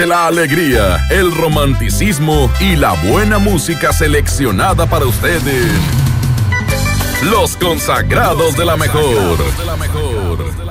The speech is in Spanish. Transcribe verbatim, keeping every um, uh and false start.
La alegría, el romanticismo y la buena música seleccionada para ustedes. Los consagrados de la mejor.